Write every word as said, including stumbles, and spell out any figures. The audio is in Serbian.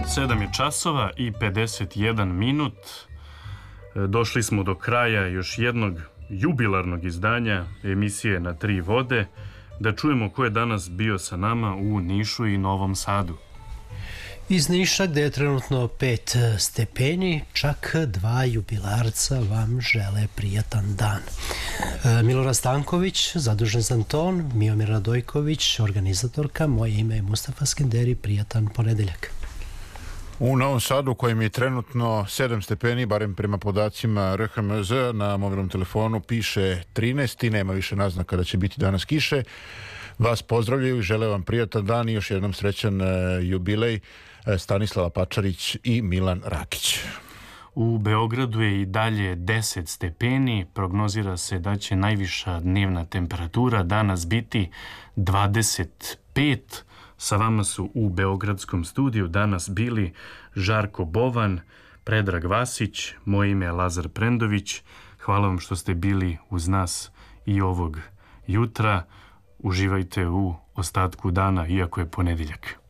sedam je časova i pedeset jedan minut. Došli smo do kraja još jednog jubilarnog izdanja emisije Na tri vode. Da čujemo ko je danas bio sa nama u Nišu i Novom Sadu. Iz Niša, gde je trenutno pet stepeni, čak dva jubilarca vam žele prijatan dan. Milorad Stanković, zadužen za ton, Miomir Radojković, organizatorka, moje ime je Mustafa Skenderi, prijatan ponedeljak. U Novom Sadu, kojem je trenutno sedam stepeni, barem prema podacima R H M Z, na mobilnom telefonu piše trinaest i nema više naznaka da će biti danas kiše. Vas pozdravljaju i žele vam prijatan dan i još jednom srećan jubilej Stanislava Pačarić i Milan Rakić. U Beogradu je i dalje deset stepeni, prognozira se da će najviša dnevna temperatura danas biti dvadeset pet. Sa vama su u Beogradskom studiju danas bili Žarko Bovan, Predrag Vasić, moje ime je Lazar Prendović. Hvala vam što ste bili uz nas i ovog jutra. Uživajte u ostatku dana, iako je ponedeljak.